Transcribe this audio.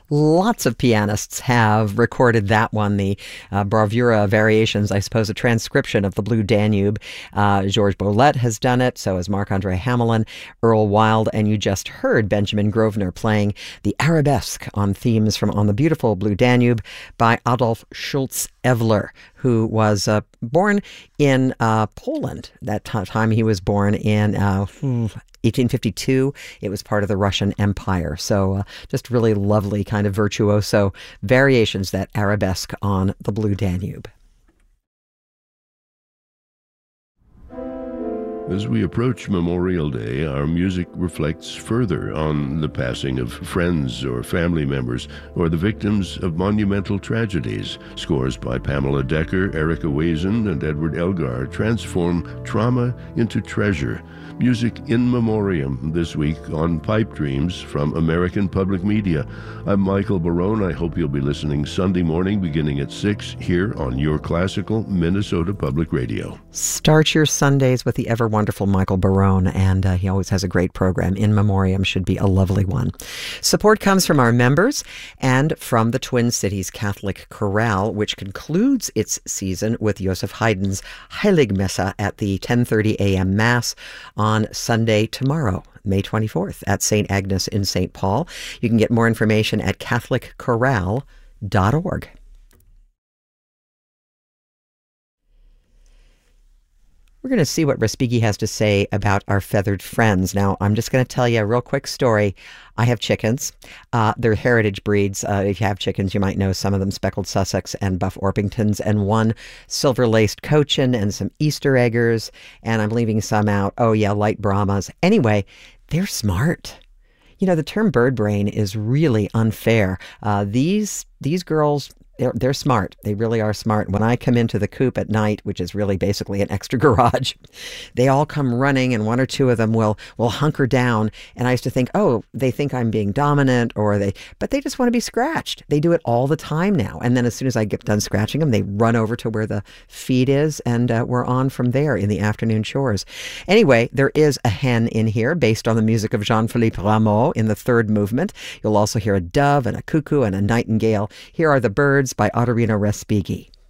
Lots of pianists have recorded that one, the bravura variations, I suppose, a transcription of the Blue Danube. Georges Bolet has done it, so has Marc-Andre Hamelin, Earl Wild, and you just heard Benjamin Grosvenor playing the arabesque on themes from On the Beautiful Blue Danube by Adolf Schultz-Evler, who was born in Poland. That time he was born in 1852. It was part of the Russian Empire. So just really lovely kind of virtuoso variations, that arabesque on the Blue Danube. As we approach Memorial Day, our music reflects further on the passing of friends or family members or the victims of monumental tragedies. Scores by Pamela Decker, Erica Wazen, and Edward Elgar transform trauma into treasure. Music in memoriam this week on Pipe Dreams from American Public Media. I'm Michael Barone. I hope you'll be listening Sunday morning beginning at 6 here on your classical Minnesota Public Radio. Start your Sundays with the ever wonderful Michael Barone, and he always has a great program. In Memoriam should be a lovely one. Support comes from our members and from the Twin Cities Catholic Chorale, which concludes its season with Joseph Haydn's Heiligmesse at the 10:30 a.m. Mass on Sunday tomorrow, May 24th, at St. Agnes in St. Paul. You can get more information at catholicchorale.org. We're going to see what Respighi has to say about our feathered friends. Now, I'm just going to tell you a real quick story. I have chickens. They're heritage breeds. If you have chickens, you might know some of them, speckled Sussex and buff Orpingtons, and one silver-laced Cochin and some Easter eggers, and I'm leaving some out. Oh, yeah, light Brahmas. Anyway, they're smart. You know, the term bird brain is really unfair. These girls, they're smart. They really are smart. When I come into the coop at night, which is really basically an extra garage, they all come running, and one or two of them will hunker down. And I used to think, oh, they think I'm being dominant, but they just want to be scratched. They do it all the time now. And then as soon as I get done scratching them, they run over to where the feed is, and we're on from there in the afternoon chores. Anyway, there is a hen in here based on the music of Jean-Philippe Rameau in the third movement. You'll also hear a dove and a cuckoo and a nightingale. Here are the birds by Ottorino Respighi.